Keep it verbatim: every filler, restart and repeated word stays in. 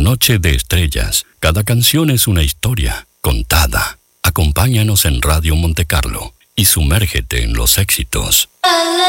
Noche de Estrellas. Cada canción es una historia contada. Acompáñanos en Radio Monte Carlo y sumérgete en los éxitos.